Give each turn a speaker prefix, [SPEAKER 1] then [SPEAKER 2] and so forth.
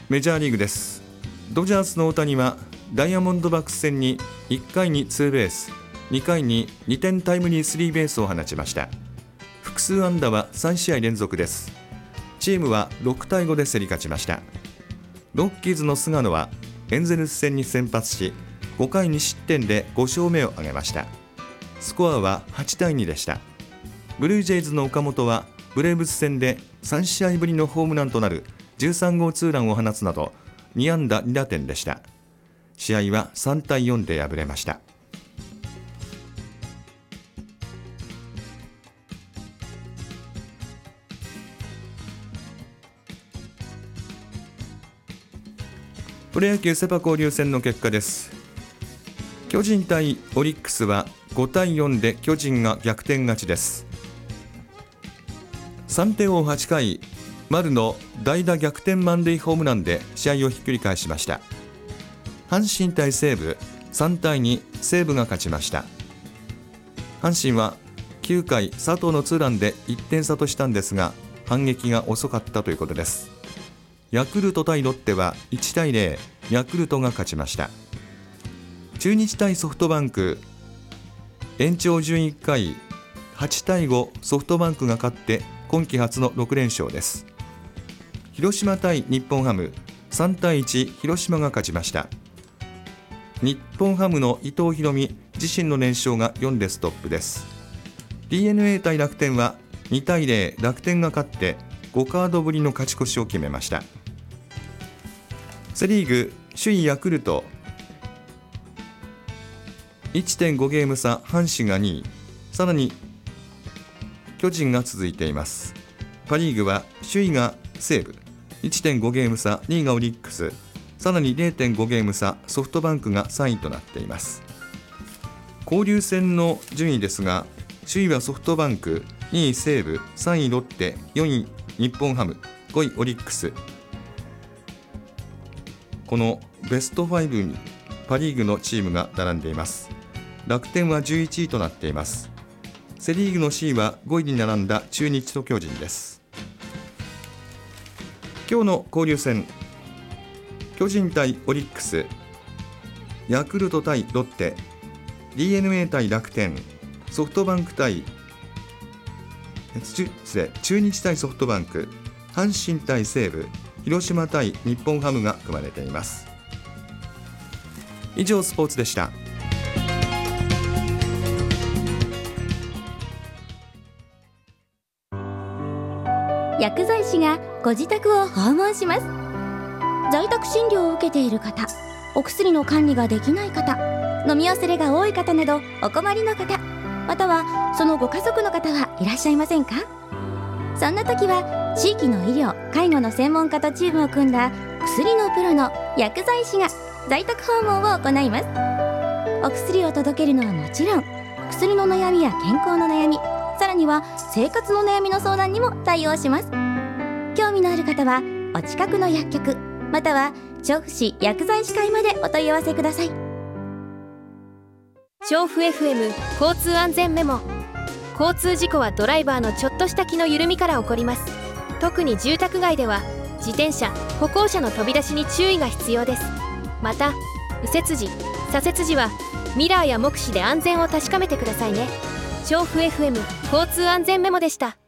[SPEAKER 1] メジャーリーグです。ドジャースの大谷はダイヤモンドバックス戦に1回にツーベース、2回に2点タイムリースリーベースを放ちました。複数安打は3試合連続です。チームは6対5で競り勝ちました。ロッキーズの菅野はエンゼルス戦に先発し、5回2失点で5勝目を挙げました。スコアは8対2でした。ブルージェイズの岡本はブレーブス戦で3試合ぶりのホームランとなる13号ツーランを放つなど2安打2打点でした。試合は3対4で敗れました。プロ野球セパ交流戦の結果です。巨人対オリックスは5対4で巨人が逆転勝ちです。3点を追う8回、丸の代打逆転満塁ホームランで試合をひっくり返しました。阪神対西武、3対2、西武が勝ちました。阪神は9回佐藤のツーランで1点差としたんですが、反撃が遅かったということです。ヤクルト対ロッテは1対0、ヤクルトが勝ちました。中日対ソフトバンク、延長11回8対5、ソフトバンクが勝って今季初の6連勝です。広島対日本ハム、3対1、広島が勝ちました。日本ハムの伊藤大海、自身の連勝が4でストップです。 DNA 対楽天は2対0、楽天が勝って5カードぶりの勝ち越しを決めました。セリーグ首位ヤクルト 1.5 ゲーム差、阪神が2位、さらに巨人が続いています。パリーグは首位が西武 1.5 ゲーム差、2位がオリックス、さらに 0.5 ゲーム差、ソフトバンクが3位となっています。交流戦の順位ですが、首位はソフトバンク、2位西武、3位ロッテ、4位日本ハム、5位オリックス。このベスト5にパリーグのチームが並んでいます。楽天は11位となっています。セリーグの C は5位に並んだ中日と巨人です。今日の交流戦、巨人対オリックス、ヤクルト対ロッテ、 DNA 対楽天、ソフトバンク対中日対ソフトバンク、阪神対西武、広島対日本ハムが組まれています。以上、スポーツでした。
[SPEAKER 2] 薬剤師がご自宅を訪問します。在宅診療を受けている方、お薬の管理ができない方、飲み忘れが多い方などお困りの方、またはそのご家族の方はいらっしゃいませんか？そんな時は地域の医療・介護の専門家とチームを組んだ薬のプロの薬剤師が在宅訪問を行います。お薬を届けるのはもちろん、薬の悩みや健康の悩み、さらには生活の悩みの相談にも対応します。興味のある方はお近くの薬局、または調布市薬剤師会までお問い合わせください。
[SPEAKER 3] 調布 FM 交通安全メモ。交通事故はドライバーのちょっとした気の緩みから起こります。特に住宅街では自転車・歩行者の飛び出しに注意が必要です。また右折時・左折時はミラーや目視で安全を確かめてくださいね。調布 FM 交通安全メモでした。